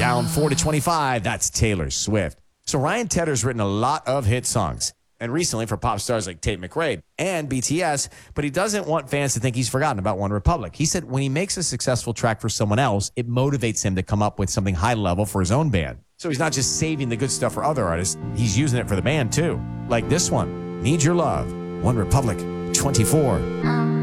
Down 4 to 25. That's Taylor Swift. So Ryan Tedder's written a lot of hit songs, and recently for pop stars like Tate McRae and BTS, but he doesn't want fans to think he's forgotten about OneRepublic. He said when he makes a successful track for someone else, it motivates him to come up with something high level for his own band. So he's not just saving the good stuff for other artists, he's using it for the band too. Like this one, Need Your Love, OneRepublic, 24.